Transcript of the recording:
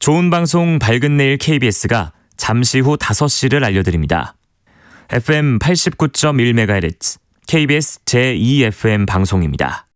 좋은 방송 밝은 내일 KBS가 잠시 후 5시를 알려드립니다. FM 89.1MHz KBS 제2FM 방송입니다.